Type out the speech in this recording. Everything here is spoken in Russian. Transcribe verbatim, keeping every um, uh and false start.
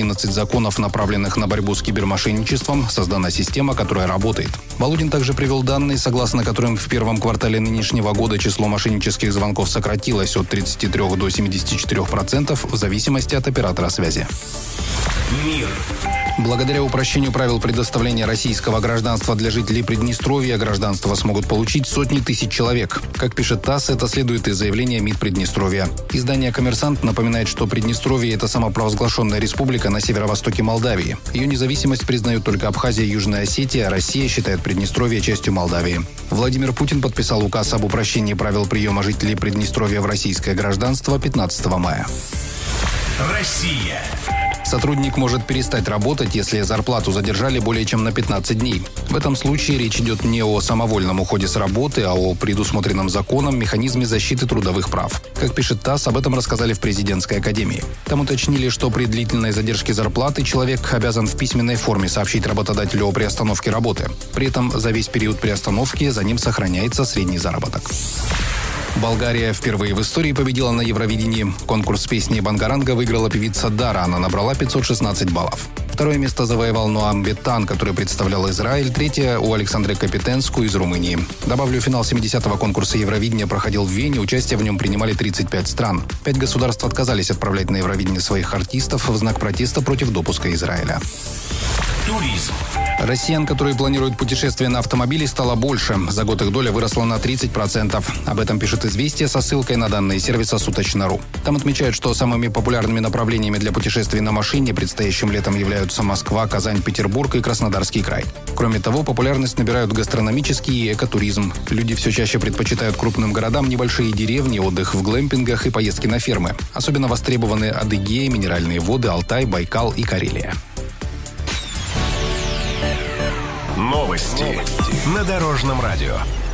одиннадцать законов, направленных на борьбу с кибермошенничеством, создана система, которая работает. Володин также привел данные, согласно которым в первом квартале нынешнего года число мошеннических звонков сократилось от тридцати трёх до семидесяти четырёх процентов в зависимости от оператора связи. Мир. Благодаря упрощению правил предоставления российского гражданства для жителей Приднестровья, гражданство смогут получить сотни тысяч человек. Как пишет ТАСС, это следует из заявления МИД Приднестровья. Издание «Коммерсант» напоминает, что Приднестровье – это самопровозглашенная республика на северо-востоке Молдавии. Ее независимость признают только Абхазия и Южная Осетия, а Россия считает Приднестровье частью Молдавии. Владимир Путин подписал указ об упрощении правил приема жителей Приднестровья в российское гражданство пятнадцатого мая. Россия. Сотрудник может перестать работать, если зарплату задержали более чем на пятнадцать дней. В этом случае речь идет не о самовольном уходе с работы, а о предусмотренном законом механизме защиты трудовых прав. Как пишет ТАСС, об этом рассказали в президентской академии. Там уточнили, что при длительной задержке зарплаты человек обязан в письменной форме сообщить работодателю о приостановке работы. При этом за весь период приостановки за ним сохраняется средний заработок. Болгария впервые в истории победила на Евровидении. Конкурс песни «Бангаранга» выиграла певица Дара. Она набрала пятьсот шестнадцать баллов. Второе место завоевал Ноам Беттан, который представлял Израиль. Третье у Александры Капитенску из Румынии. Добавлю, финал семидесятого конкурса Евровидения проходил в Вене. Участие в нем принимали тридцать пять стран. Пять государств отказались отправлять на Евровидение своих артистов в знак протеста против допуска Израиля. Туризм. Россиян, которые планируют путешествия на автомобиле, стало больше. За год их доля выросла на тридцать процентов. Об этом пишет «Известия» со ссылкой на данные сервиса «Суточно точка ру». Там отмечают, что самыми популярными направлениями для путешествий на машине предстоящим летом являются Москва, Казань, Петербург и Краснодарский край. Кроме того, популярность набирают гастрономический и экотуризм. Люди все чаще предпочитают крупным городам небольшие деревни, отдых в глэмпингах и поездки на фермы. Особенно востребованы Адыгея, Минеральные воды, Алтай, Байкал и Карелия. Новости на Дорожном радио.